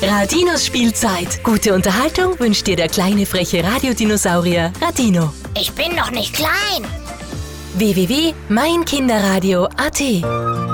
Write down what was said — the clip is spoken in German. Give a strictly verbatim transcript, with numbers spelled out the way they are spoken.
Radinos Spielzeit. Gute Unterhaltung wünscht dir der kleine freche Radiodinosaurier Radino. Ich bin noch nicht klein. w w w punkt mein kinderradio punkt a t